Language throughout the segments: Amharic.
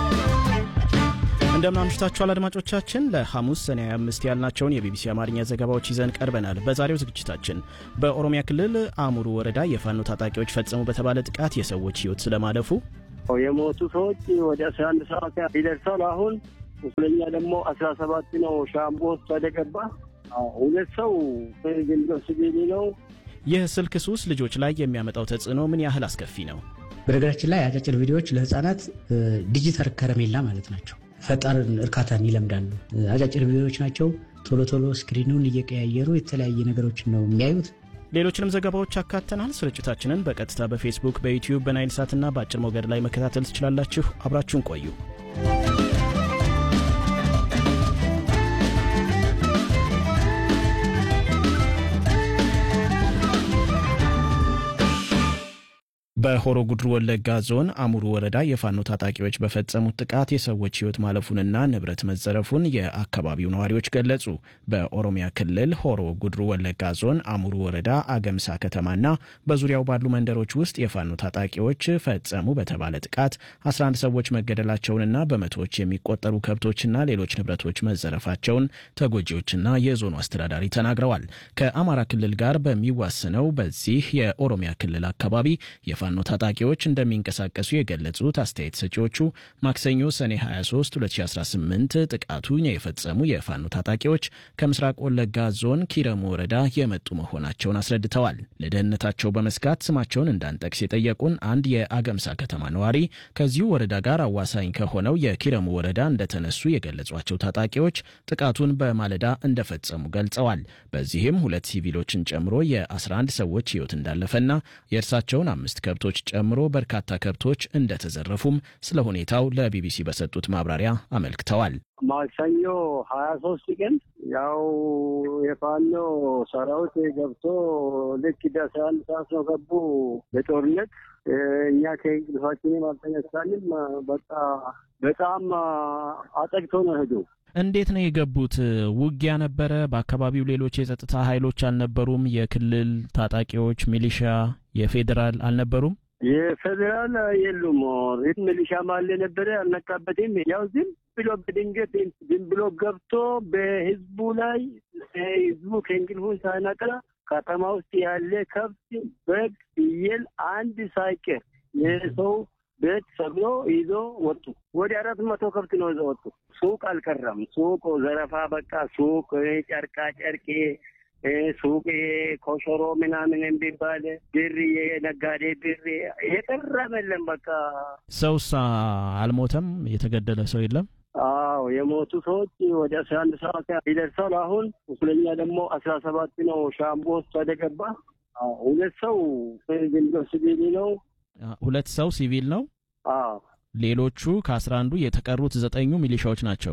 እንደምን አምሽታችኋል አድማጮቻችን። ለሐሙስ ሰኔ 25 ያልናቸውን የቢቢሲ አማርኛ ዘገባዎች ይዘን ቀርበናል። በዛሬው ዝግጅታችን በኦሮሚያ ክልል አሙሩ ወረዳ የፋኖ ታጣቂዎች ፈጸሙ በተባለ ጥቃት የሰዎች ህይወት ስለማለፉ፣ የሞቱ ሰዎች ወደ 11 ሰዓት ይደርሳል። አሁን ሁለኛ ደግሞ 17 ነው ሻምቦ ተደገባ። ሁለት ሰው ሲቪል ነው። ይህ ስልክ ሱስ ልጆች ላይ የሚያመጣው ተጽዕኖ ምን ያህል አስከፊ ነው? በነገራችን ላይ አጫጭር ቪዲዮዎች ለህፃናት ዲጂታል ከረሜላ ማለት ናቸው። ፈጣን እርካታን ይለምዳሉ። አጫጭር ቪዲዮዎች ናቸው። ቶሎ ቶሎ ስክሪኑን እየቀያየሩ የተለያየ ነገሮችን ነው የሚያዩት። ሌሎችንም ዘገባዎች አካተናል። ስርጭታችንን በቀጥታ በፌስቡክ፣ በዩቲዩብ፣ በናይል ሳትና በአጭር ሞገድ ላይ መከታተል ትችላላችሁ። አብራችሁን ቆዩ። በሆሮ ጉድሩ ወለጋ ዞን አሙሩ ወረዳ የፋኖ ታጣቂዎች በፈጸሙት ጥቃት የሰዎች ህይወት ማለፉንና ንብረት መዘረፉን የአካባቢው ነዋሪዎች ገለጹ። በኦሮሚያ ክልል ሆሮ ጉድሩ ወለጋ ዞን አሙሩ ወረዳ አገምሳ ከተማና በዙሪያው ባሉ መንደሮች ውስጥ የፋኖ ታጣቂዎች ፈጸሙ በተባለ ጥቃት 11 ሰዎች መገደላቸውንና በመቶዎች የሚቆጠሩ ከብቶችና ሌሎች ንብረቶች መዘረፋቸውን ተጎጂዎችና የዞኑ አስተዳዳሪ ተናግረዋል። ከአማራ ክልል ጋር በሚዋሰነው በዚህ የኦሮሚያ ክልል አካባቢ የፋኖ ታጣቂዎች እንደሚንቀሳቀሱ የገለጹት አስተያየት ሰጪዎቹ ማክሰኞ ሰኔ 23 2018 ጥቃቱን የፈጸሙ የፋኖ ታጣቂዎች ከምስራቅ ወለጋ ዞን ኪረሙ ወረዳ የመጡ መሆናቸውን አስረድተዋል። ለደህንነታቸው በመስጋት ስማቸውን እንዳንጠቅስ የጠየቁን አንድ የአገምሳ ከተማ ነዋሪ ከዚሁ ወረዳ ጋር አዋሳኝ ከሆነው የኪረሙ ወረዳ እንደተነሱ የገለጿቸው ታጣቂዎች ጥቃቱን በማለዳ እንደፈጸሙ ገልጸዋል። በዚህም 2 ሲቪሎችን ጨምሮ የ11 ሰዎች ህይወት እንዳለፈና የእርሳቸውን 5 ከብቶች ጨምሮ በርካታ ከብቶች እንደተዘረፉም ስለ ሁኔታው ለቢቢሲ በሰጡት ማብራሪያ አመልክተዋል። ማክሰኞ 23 ቀን ያው የፋኖ ሰራዊት ገብቶ ልክ 11 ሰዓት ነው ገቡ በጦርነት። እኛ ከእንቅልፋችን አልተነሳንም። በቃ በጣም አጠቅቶ ነው ሄዱ። እንዴት ነው የገቡት? ውጊያ ነበረ? በአካባቢው ሌሎች የጸጥታ ኃይሎች አልነበሩም? የክልል ታጣቂዎች፣ ሚሊሻ፣ የፌዴራል አልነበሩም? የፌዴራል የሉም። ሚሊሻ ማለ ነበረ አልነቃበትም። ያው ዝም ብሎ በድንገት ዝም ብሎ ገብቶ በህዝቡ ላይ ህዝቡ ከእንቅልፉ ሳይነቃ ከተማ ውስጥ ያለ ከብት፣ በግ፣ ፍየል አንድ ሳይቀር የሰው ቤት ሰብሎ ይዞ ወጡ። ወደ 400 ከብት ነው ይዞ ወጡ። ሱቅ አልቀረም። ሱቅ ዘረፋ፣ በቃ ሱቅ፣ ጨርቃ ጨርቄ ሱቅ፣ ኮሾሮ ምናምን የሚባል ብር፣ የነጋዴ ብር የቀረም የለም። በቃ ሰውሳ አልሞተም? የተገደለ ሰው የለም? አዎ የሞቱ ሰዎች ወደ 11 ሰዓት ይደርሳል። አሁን ሁለኛ ደግሞ 17 ነው ሻምቦ ተደገባ። ሁለት ሰው ሲቪል ነው። 2 ሰው ሲቪል ነው። ሌሎቹ ከ11 የተቀሩት 9 ሚሊሻዎች ናቸው።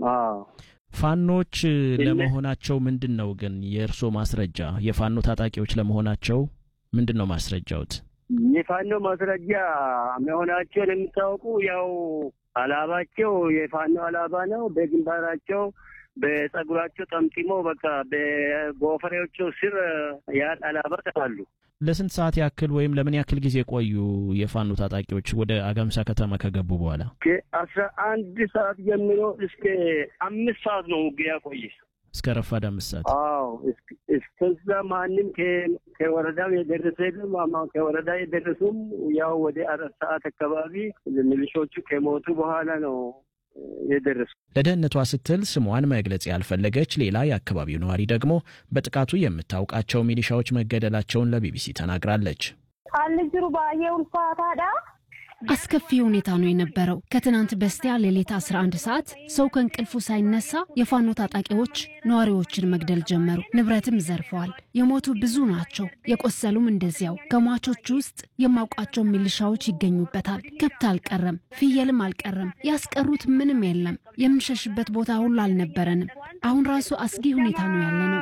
ፋኖች ለመሆናቸው ምንድነው ግን የእርሶ ማስረጃ? የፋኖ ታጣቂዎች ለመሆናቸው ምንድነው ማስረጃውት? የፋኖ ማስረጃ መሆናቸው የሚታወቁ ያው አላባቸው የፋኖ አላባ ነው። በግንባራቸው በጸጉራቸው ጠምጥሞ በቃ በጎፈሬዎቹ ስር ያ አላባ ተባሉ። ለስንት ሰዓት ያክል ወይም ለምን ያክል ጊዜ ቆዩ የፋኖ ታጣቂዎች ወደ አገምሳ ከተማ ከገቡ በኋላ? ከ11 ሰዓት ጀምሮ እስከ 5 ሰዓት ነው ውጊያ ቆየ። እስከ ረፋድ 5 ሰዓት። አዎ እስከዛ ማንም ከወረዳው የደረሰ ከወረዳ የደረሱም ያው ወደ 4 ሰዓት አካባቢ ሚሊሾቹ ከሞቱ በኋላ ነው የደረሱ። ለደህንነቷ ስትል ስሟን መግለጽ ያልፈለገች ሌላ የአካባቢው ነዋሪ ደግሞ በጥቃቱ የምታውቃቸው ሚሊሻዎች መገደላቸውን ለቢቢሲ ተናግራለች። አልጅሩ ባየው ፋታዳ አስከፊ ሁኔታ ነው የነበረው። ከትናንት በስቲያ ሌሊት 11 ሰዓት ሰው ከእንቅልፉ ሳይነሳ የፋኖ ታጣቂዎች ነዋሪዎችን መግደል ጀመሩ። ንብረትም ዘርፈዋል። የሞቱ ብዙ ናቸው፣ የቆሰሉም እንደዚያው። ከሟቾች ውስጥ የማውቃቸው ሚሊሻዎች ይገኙበታል። ከብት አልቀረም፣ ፍየልም አልቀረም። ያስቀሩት ምንም የለም። የምንሸሽበት ቦታ ሁሉ አልነበረንም። አሁን ራሱ አስጊ ሁኔታ ነው ያለነው።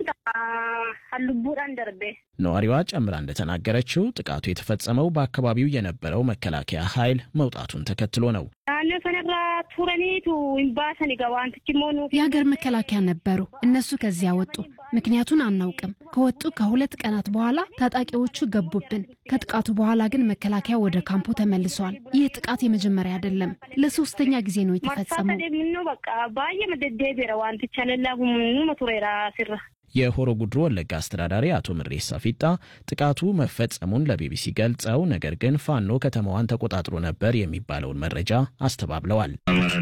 ነዋሪዋ ጨምራ እንደተናገረችው ጥቃቱ የተፈጸመው በአካባቢው የነበረው መከላከያ ኃይል መውጣቱን ተከትሎ ነው። የሀገር መከላከያ ነበሩ። እነሱ ከዚያ ወጡ። ምክንያቱን አናውቅም። ከወጡ ከ2 ቀናት በኋላ ታጣቂዎቹ ገቡብን። ከጥቃቱ በኋላ ግን መከላከያ ወደ ካምፑ ተመልሷል። ይህ ጥቃት የመጀመሪያ አይደለም፣ ለ3ኛ ጊዜ ነው የተፈጸመው። የሆሮ ጉድሩ ወለጋ አስተዳዳሪ አቶ ምሬሳ ፊጣ ጥቃቱ መፈጸሙን ለቢቢሲ ገልጸው ነገር ግን ፋኖ ከተማዋን ተቆጣጥሮ ነበር የሚባለውን መረጃ አስተባብለዋል።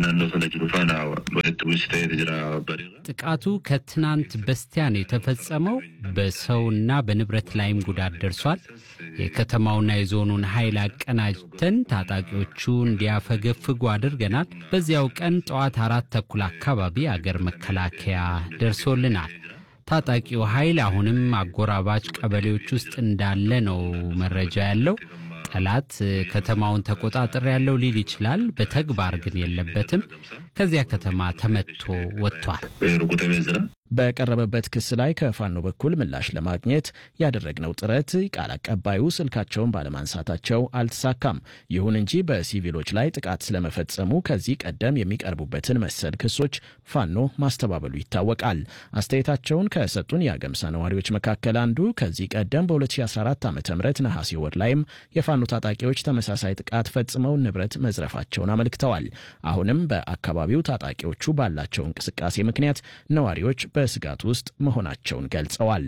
ጥቃቱ ከትናንት በስቲያ ነው የተፈጸመው። በሰውና በንብረት ላይም ጉዳት ደርሷል። የከተማውና የዞኑን ኃይል አቀናጅተን ታጣቂዎቹ እንዲያፈገፍጉ አድርገናል። በዚያው ቀን ጠዋት 4:30 አካባቢ አገር መከላከያ ደርሶልናል። ታጣቂው ኃይል አሁንም አጎራባች ቀበሌዎች ውስጥ እንዳለ ነው መረጃ ያለው። ጠላት ከተማውን ተቆጣጥሮ ያለው ሊል ይችላል፣ በተግባር ግን የለበትም። ከዚያ ከተማ ተመትቶ ወጥቷል። በቀረበበት ክስ ላይ ከፋኖ በኩል ምላሽ ለማግኘት ያደረግነው ጥረት ቃል አቀባዩ ስልካቸውን ባለማንሳታቸው አልተሳካም። ይሁን እንጂ በሲቪሎች ላይ ጥቃት ስለመፈጸሙ ከዚህ ቀደም የሚቀርቡበትን መሰል ክሶች ፋኖ ማስተባበሉ ይታወቃል። አስተያየታቸውን ከሰጡን የአገምሳ ነዋሪዎች መካከል አንዱ ከዚህ ቀደም በ2014 ዓ.ም ነሐሴ ወር ላይም የፋኖ ታጣቂዎች ተመሳሳይ ጥቃት ፈጽመው ንብረት መዝረፋቸውን አመልክተዋል። አሁንም በአካባቢው ታጣቂዎቹ ባላቸው እንቅስቃሴ ምክንያት ነዋሪዎች በስጋት ውስጥ መሆናቸውን ገልጸዋል።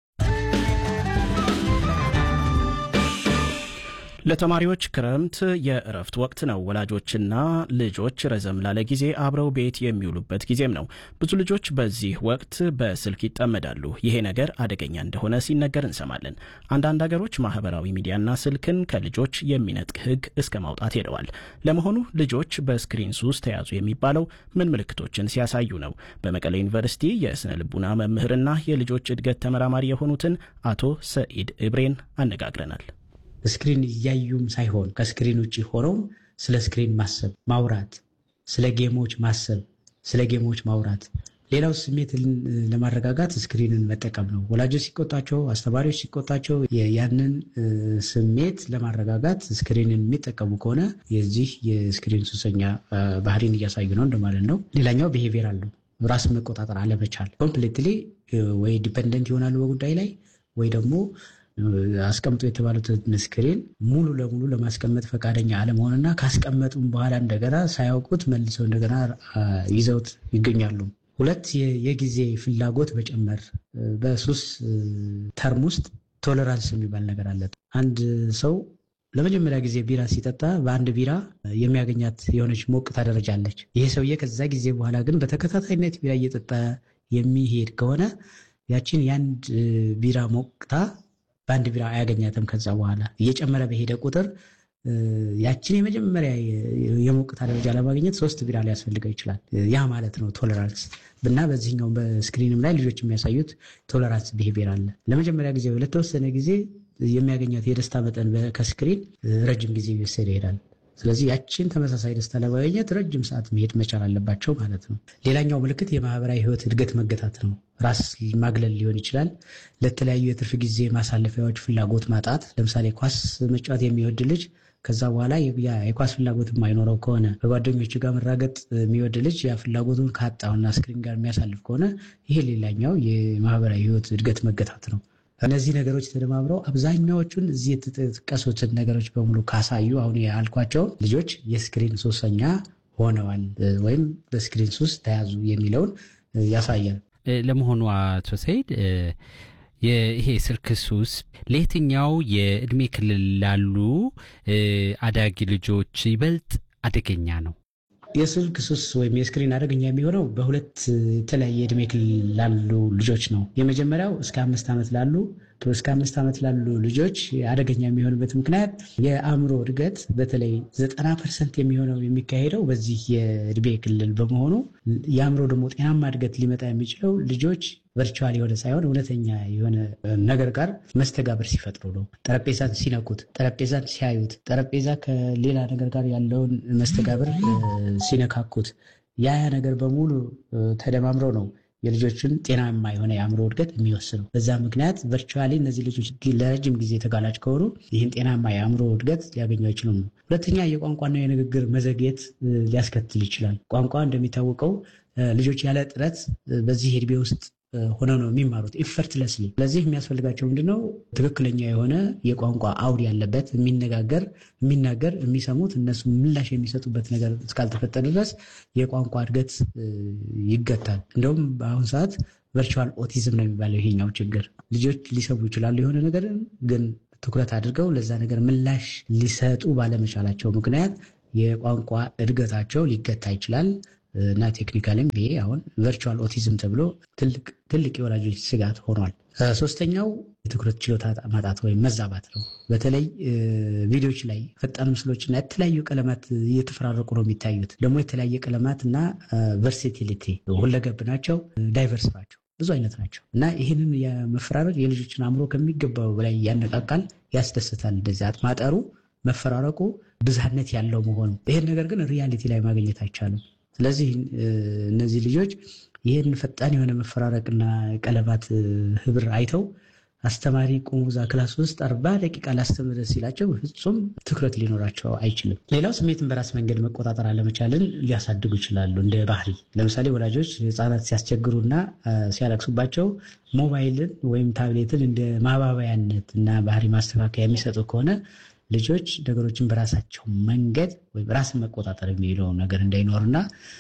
ለተማሪዎች ክረምት የእረፍት ወቅት ነው። ወላጆችና ልጆች ረዘም ላለ ጊዜ አብረው ቤት የሚውሉበት ጊዜም ነው። ብዙ ልጆች በዚህ ወቅት በስልክ ይጠመዳሉ። ይሄ ነገር አደገኛ እንደሆነ ሲነገር እንሰማለን። አንዳንድ ሀገሮች ማህበራዊ ሚዲያና ስልክን ከልጆች የሚነጥቅ ሕግ እስከ ማውጣት ሄደዋል። ለመሆኑ ልጆች በስክሪን ሱስ ተያዙ የሚባለው ምን ምልክቶችን ሲያሳዩ ነው? በመቀሌ ዩኒቨርሲቲ የስነ ልቡና መምህርና የልጆች እድገት ተመራማሪ የሆኑትን አቶ ሰኢድ እብሬን አነጋግረናል። ስክሪን እያዩም ሳይሆን ከስክሪን ውጭ ሆነው ስለ ስክሪን ማሰብ፣ ማውራት፣ ስለ ጌሞች ማሰብ፣ ስለ ጌሞች ማውራት፣ ሌላው ስሜትን ለማረጋጋት ስክሪንን መጠቀም ነው። ወላጆች ሲቆጣቸው፣ አስተማሪዎች ሲቆጣቸው ያንን ስሜት ለማረጋጋት ስክሪንን የሚጠቀሙ ከሆነ የዚህ የስክሪን ሱሰኛ ባህሪን እያሳዩ ነው እንደማለት ነው። ሌላኛው ቢሄቪየር አለው። ራስን መቆጣጠር አለመቻል፣ ኮምፕሊትሊ ወይ ዲፔንደንት ይሆናሉ በጉዳይ ላይ ወይ ደግሞ አስቀምጦ የተባሉትን ስክሪን ሙሉ ለሙሉ ለማስቀመጥ ፈቃደኛ አለመሆንና ካስቀመጡም በኋላ እንደገና ሳያውቁት መልሰው እንደገና ይዘውት ይገኛሉ። 2 የጊዜ ፍላጎት መጨመር። በሱስ ተርም ውስጥ ቶለራንስ የሚባል ነገር አለ። አንድ ሰው ለመጀመሪያ ጊዜ ቢራ ሲጠጣ በአንድ ቢራ የሚያገኛት የሆነች ሞቅታ ደረጃ አለች። ይሄ ሰውዬ ከዛ ጊዜ በኋላ ግን በተከታታይነት ቢራ እየጠጣ የሚሄድ ከሆነ ያችን የአንድ ቢራ ሞቅታ በአንድ ቢራ አያገኛትም። ከዛ በኋላ እየጨመረ በሄደ ቁጥር ያችን የመጀመሪያ የሞቅታ ደረጃ ለማግኘት 3 ቢራ ሊያስፈልገው ይችላል። ያ ማለት ነው ቶለራንስ። እና በዚህኛው በስክሪንም ላይ ልጆች የሚያሳዩት ቶለራንስ ቢሄቪየር አለ። ለመጀመሪያ ጊዜ ለተወሰነ ጊዜ የሚያገኛት የደስታ መጠን ከስክሪን ረጅም ጊዜ ይወሰድ ይሄዳል። ስለዚህ ያችን ተመሳሳይ ደስታ ለማግኘት ረጅም ሰዓት መሄድ መቻል አለባቸው ማለት ነው። ሌላኛው ምልክት የማህበራዊ ህይወት እድገት መገታት ነው። ራስ ማግለል ሊሆን ይችላል። ለተለያዩ የትርፍ ጊዜ ማሳለፊያዎች ፍላጎት ማጣት። ለምሳሌ ኳስ መጫወት የሚወድ ልጅ ከዛ በኋላ የኳስ ፍላጎት የማይኖረው ከሆነ በጓደኞቹ ጋር መራገጥ የሚወድ ልጅ ያ ፍላጎቱን ካጣውና ስክሪን ጋር የሚያሳልፍ ከሆነ ይሄ ሌላኛው የማህበራዊ ህይወት እድገት መገታት ነው። እነዚህ ነገሮች ተደማምረው አብዛኛዎቹን እዚህ የተጠቀሱትን ነገሮች በሙሉ ካሳዩ አሁን ያልኳቸው ልጆች የስክሪን ሱሰኛ ሆነዋል ወይም በስክሪን ሱስ ተያዙ የሚለውን ያሳያል። ለመሆኑ አቶ ሰይድ ይሄ ስልክ ሱስ ለየትኛው የእድሜ ክልል ላሉ አዳጊ ልጆች ይበልጥ አደገኛ ነው? የስልክ ሱስ ወይም የስክሪን አደገኛ የሚሆነው በሁለት የተለያየ እድሜ ክልል ላሉ ልጆች ነው። የመጀመሪያው እስከ 5 ዓመት ላሉ ልጆች አደገኛ የሚሆንበት ምክንያት የአእምሮ እድገት በተለይ 90% የሚሆነው የሚካሄደው በዚህ የእድሜ ክልል በመሆኑ የአእምሮ ደግሞ ጤናማ እድገት ሊመጣ የሚችለው ልጆች ቨርቹዋል የሆነ ሳይሆን እውነተኛ የሆነ ነገር ጋር መስተጋብር ሲፈጥሩ ነው። ጠረጴዛን ሲነኩት፣ ጠረጴዛን ሲያዩት፣ ጠረጴዛ ከሌላ ነገር ጋር ያለውን መስተጋብር ሲነካኩት ያ ነገር በሙሉ ተደማምረው ነው የልጆችን ጤናማ የሆነ የአእምሮ እድገት የሚወስነው። በዛ ምክንያት ቨርቹዋሊ እነዚህ ልጆች ለረጅም ጊዜ ተጋላጭ ከሆኑ ይህን ጤናማ የአእምሮ እድገት ሊያገኙ አይችሉም። ሁለተኛ የቋንቋና የንግግር መዘግየት ሊያስከትል ይችላል። ቋንቋ እንደሚታወቀው ልጆች ያለ ጥረት በዚህ እድሜ ውስጥ ሆነው ነው የሚማሩት ኢፈርትለስሊ። ስለዚህ የሚያስፈልጋቸው ምንድነው ትክክለኛ የሆነ የቋንቋ አውድ ያለበት የሚናገር የሚሰሙት እነሱ ምላሽ የሚሰጡበት ነገር እስካልተፈጠረ ድረስ የቋንቋ እድገት ይገታል። እንደውም በአሁኑ ሰዓት ቨርቹዋል ኦቲዝም ነው የሚባለው ይሄኛው ችግር። ልጆች ሊሰሙ ይችላሉ የሆነ ነገር ግን ትኩረት አድርገው ለዛ ነገር ምላሽ ሊሰጡ ባለመቻላቸው ምክንያት የቋንቋ እድገታቸው ሊገታ ይችላል። እና ቴክኒካሊም ይሄ አሁን ቨርቹዋል ኦቲዝም ተብሎ ትልቅ የወላጆች ስጋት ሆኗል። ሶስተኛው የትኩረት ችሎታ ማጣት ወይም መዛባት ነው። በተለይ ቪዲዮዎች ላይ ፈጣን ምስሎችና የተለያዩ ቀለማት እየተፈራረቁ ነው የሚታዩት። ደግሞ የተለያየ ቀለማት እና ቨርሲቲሊቲ ሁለገብ ናቸው፣ ዳይቨርስ ናቸው፣ ብዙ አይነት ናቸው እና ይህንን የመፈራረቅ የልጆችን አእምሮ ከሚገባው በላይ ያነቃቃል፣ ያስደስታል። እንደዚህ አጥማጠሩ መፈራረቁ ብዝሃነት ያለው መሆኑ ይህን ነገር ግን ሪያሊቲ ላይ ማግኘት አይቻልም። ስለዚህ እነዚህ ልጆች ይህን ፈጣን የሆነ መፈራረቅና ቀለማት ህብር አይተው አስተማሪ ቁሙ እዛ ክላስ ውስጥ 40 ደቂቃ ላስተምር ሲላቸው ፍጹም ትኩረት ሊኖራቸው አይችልም። ሌላው ስሜትን በራስ መንገድ መቆጣጠር አለመቻልን ሊያሳድጉ ይችላሉ። እንደ ባህሪ ለምሳሌ ወላጆች ህፃናት ሲያስቸግሩና ሲያለቅሱባቸው ሞባይልን ወይም ታብሌትን እንደ ማባበያነት እና ባህሪ ማስተካከያ የሚሰጡ ከሆነ ልጆች ነገሮችን በራሳቸው መንገድ ወይም ራስን መቆጣጠር የሚለው ነገር እንዳይኖርና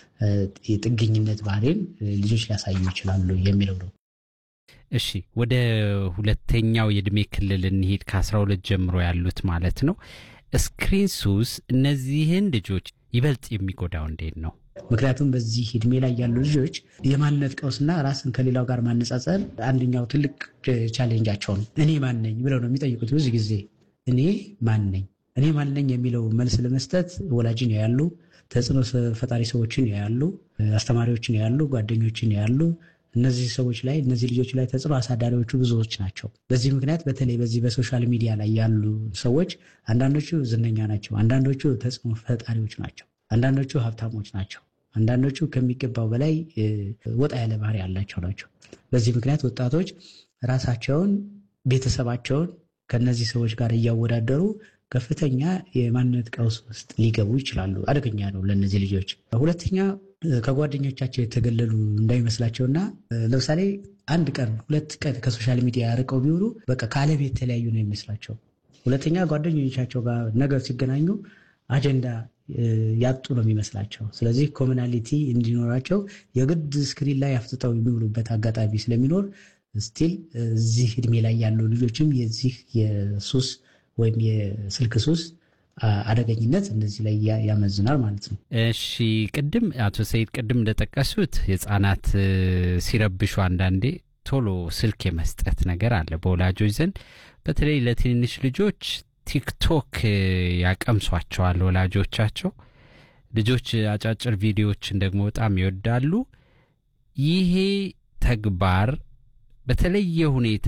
የጥገኝነት ባህሪን ልጆች ሊያሳዩ ይችላሉ የሚለው ነው። እሺ ወደ ሁለተኛው የእድሜ ክልል እንሂድ። ከ12 ጀምሮ ያሉት ማለት ነው። ስክሪን ሱስ እነዚህን ልጆች ይበልጥ የሚጎዳው እንዴት ነው? ምክንያቱም በዚህ እድሜ ላይ ያሉ ልጆች የማንነት ቀውስና ራስን ከሌላው ጋር ማነጻጸር አንደኛው ትልቅ ቻሌንጃቸው ነው። እኔ ማን ነኝ ብለው ነው የሚጠይቁት ብዙ ጊዜ። እኔ ማን ነኝ የሚለው መልስ ለመስጠት ወላጅን ያያሉ፣ ተጽዕኖ ፈጣሪ ሰዎችን ያያሉ፣ አስተማሪዎችን ያያሉ፣ ጓደኞችን ያያሉ። እነዚህ ልጆች ላይ ተጽዕኖ አሳዳሪዎቹ ብዙዎች ናቸው። በዚህ ምክንያት በተለይ በዚህ በሶሻል ሚዲያ ላይ ያሉ ሰዎች አንዳንዶቹ ዝነኛ ናቸው፣ አንዳንዶቹ ተጽዕኖ ፈጣሪዎች ናቸው፣ አንዳንዶቹ ሀብታሞች ናቸው፣ አንዳንዶቹ ከሚገባው በላይ ወጣ ያለ ባህሪ ያላቸው ናቸው። በዚህ ምክንያት ወጣቶች ራሳቸውን፣ ቤተሰባቸውን ከነዚህ ሰዎች ጋር እያወዳደሩ ከፍተኛ የማንነት ቀውስ ውስጥ ሊገቡ ይችላሉ። አደገኛ ነው ለእነዚህ ልጆች። ሁለተኛ ከጓደኞቻቸው የተገለሉ እንዳይመስላቸውና ለምሳሌ 1 ቀን 2 ቀን ከሶሻል ሚዲያ ርቀው ቢውሉ በቃ ከዓለም የተለያዩ ነው የሚመስላቸው። ሁለተኛ ጓደኞቻቸው ጋር ነገር ሲገናኙ አጀንዳ ያጡ ነው የሚመስላቸው። ስለዚህ ኮሙናሊቲ እንዲኖራቸው የግድ ስክሪን ላይ አፍጥጠው የሚውሉበት አጋጣሚ ስለሚኖር ስቲል እዚህ እድሜ ላይ ያሉ ልጆችም የዚህ የሱስ ወይም የስልክ ሱስ አደገኝነት እነዚህ ላይ ያመዝናል ማለት ነው። እሺ ቅድም አቶ ሰይድ እንደጠቀሱት ህፃናት ሲረብሹ አንዳንዴ ቶሎ ስልክ የመስጠት ነገር አለ በወላጆች ዘንድ። በተለይ ለትንንሽ ልጆች ቲክቶክ ያቀምሷቸዋል ወላጆቻቸው። ልጆች አጫጭር ቪዲዮዎችን ደግሞ በጣም ይወዳሉ። ይሄ ተግባር በተለየ ሁኔታ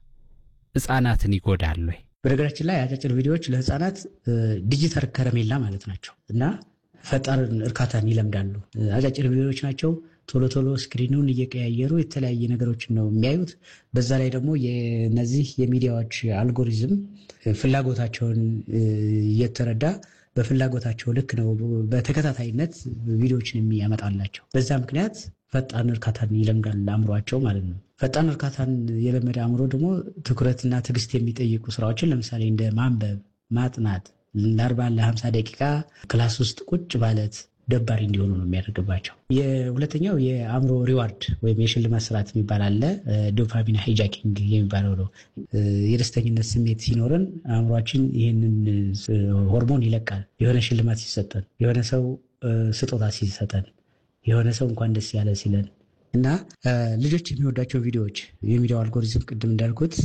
ህፃናትን ይጎዳል ወይ? በነገራችን ላይ አጫጭር ቪዲዮዎች ለህፃናት ዲጂታል ከረሜላ ማለት ናቸው እና ፈጣን እርካታን ይለምዳሉ። አጫጭር ቪዲዮዎች ናቸው። ቶሎ ስክሪኑን እየቀያየሩ የተለያየ ነገሮችን ነው የሚያዩት። በዛ ላይ ደግሞ የነዚህ የሚዲያዎች አልጎሪዝም ፍላጎታቸውን እየተረዳ በፍላጎታቸው ልክ ነው በተከታታይነት ቪዲዮዎችን የሚያመጣላቸው። በዛ ምክንያት ፈጣን እርካታን ይለምዳል አእምሯቸው ማለት ነው። ፈጣን እርካታን የለመደ አእምሮ ደግሞ ትኩረትና ትዕግስት የሚጠይቁ ስራዎችን ለምሳሌ እንደ ማንበብ፣ ማጥናት ለ40 ለ50 ደቂቃ ክላስ ውስጥ ቁጭ ማለት ደባሪ እንዲሆኑ ነው የሚያደርግባቸው። የሁለተኛው የአእምሮ ሪዋርድ ወይም የሽልማት ስርዓት የሚባል አለ። ዶፓሚን ሃይጃኪንግ የሚባለው ነው። የደስተኝነት ስሜት ሲኖረን አእምሯችን ይህንን ሆርሞን ይለቃል። የሆነ ሽልማት ሲሰጠን፣ የሆነ ሰው ስጦታ ሲሰጠን፣ የሆነ ሰው እንኳን ደስ ያለ ሲለን እና ልጆች የሚወዳቸው ቪዲዮዎች የሚዲያው አልጎሪዝም ቅድም እንዳልኩት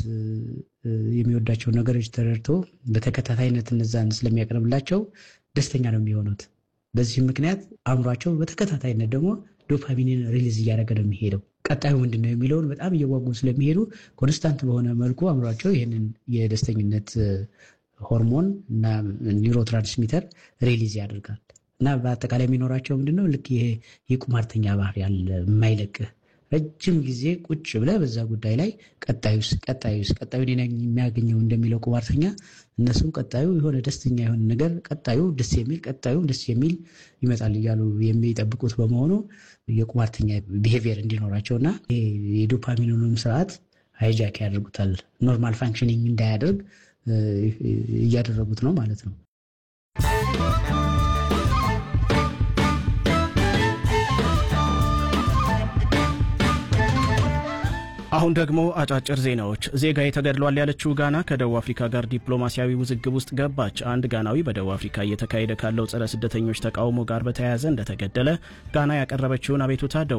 የሚወዳቸው ነገሮች ተረድቶ በተከታታይነት እነዛን ስለሚያቀርብላቸው ደስተኛ ነው የሚሆኑት። በዚህ ምክንያት አእምሯቸው በተከታታይነት ደግሞ ዶፓሚንን ሪሊዝ እያደረገ ነው የሚሄደው። ቀጣዩ ምንድን ነው የሚለውን በጣም እየጓጉ ስለሚሄዱ ኮንስታንት በሆነ መልኩ አእምሯቸው ይህንን የደስተኝነት ሆርሞን እና ኒውሮትራንስሚተር ሪሊዝ ያደርጋል እና በአጠቃላይ የሚኖራቸው ምንድነው ልክ ይሄ የቁማርተኛ ባህሪ ያለ የማይለቅህ ረጅም ጊዜ ቁጭ ብለህ በዛ ጉዳይ ላይ ቀጣዩ የሚያገኘው እንደሚለው ቁማርተኛ እነሱም ቀጣዩ የሆነ ደስተኛ የሆነ ነገር ቀጣዩ ደስ የሚል ይመጣል እያሉ የሚጠብቁት በመሆኑ የቁማርተኛ ቢሄቪየር እንዲኖራቸውና የዶፓሚኑንም ስርዓት ሃይጃክ ያደርጉታል። ኖርማል ፋንክሽኒንግ እንዳያደርግ እያደረጉት ነው ማለት ነው። አሁን ደግሞ አጫጭር ዜናዎች። ዜጋዬ ተገድሏል ያለችው ጋና ከደቡብ አፍሪካ ጋር ዲፕሎማሲያዊ ውዝግብ ውስጥ ገባች። አንድ ጋናዊ በደቡብ አፍሪካ እየተካሄደ ካለው ጸረ ስደተኞች ተቃውሞ ጋር በተያያዘ እንደተገደለ ጋና ያቀረበችውን አቤቱታ